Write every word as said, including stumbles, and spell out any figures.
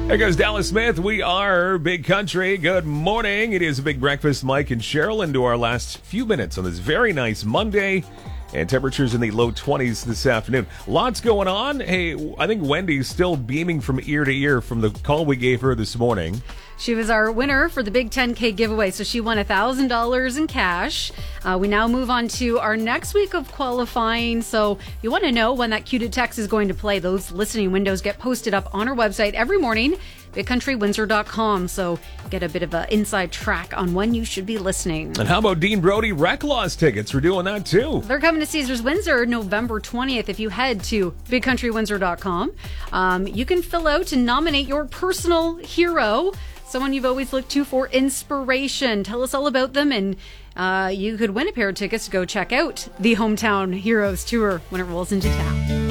There goes Dallas Smith. We are Big Country. Good morning. It is a Big Breakfast. Mike and Cheryl into our last few minutes on this very nice Monday. And temperatures in the low twenties this afternoon. Lots going on. Hey, I think Wendy's still beaming from ear to ear from the call we gave her this morning. She was our winner for the big ten K giveaway, so she won one thousand dollars in cash. Uh, we now move on to our next week of qualifying. So you want to know when that Q to text is going to play. Those listening windows get posted up on our website every morning, big country windsor dot com. So get a bit of an inside track on when you should be listening. And how about Dean Brody Rec Laws tickets? We're doing that too. They're coming to Caesars Windsor November twentieth. If you head to big country windsor dot com, um, you can fill out and nominate your personal hero, someone you've always looked to for inspiration. Tell us all about them, and uh, you could win a pair of tickets to go check out the Hometown Heroes Tour when it rolls into town.